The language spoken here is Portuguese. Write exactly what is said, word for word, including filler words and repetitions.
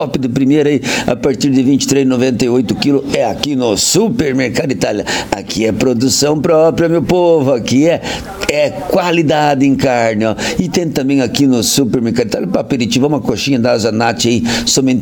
top de primeira aí, a partir de vinte e três reais e noventa e oito quilos, é aqui no Supermercado Itália. Aqui é produção própria, meu povo, aqui é, é qualidade em carne, ó. E tem também aqui no Supermercado Itália, para aperitivo, uma coxinha da Asa Nati aí, somente